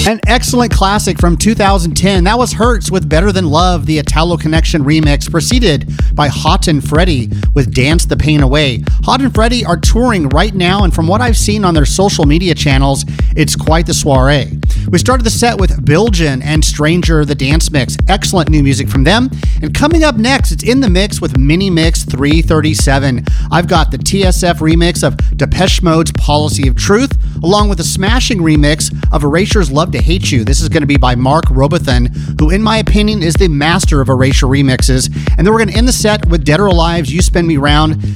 An excellent classic from 2010. That was Hertz with Better Than Love, the Italo Connection remix, preceded by Hot and Freddy with Dance the Pain Away. Hot and Freddy are touring right now, and from what I've seen on their social media channels, it's quite the soiree. We started the set with Bilgen and Stranger, the dance mix. Excellent new music from them. And coming up next, it's in the mix with Mini Mix 337. I've got the TSF remix of Depeche Mode's Policy of Truth, along with a smashing remix of Erasure's Love to Hate You. This is going to be by Mark Robothon, who in my opinion is the master of Erasure remixes. And then we're going to end the set with Dead or Alive's You Spin Me Round.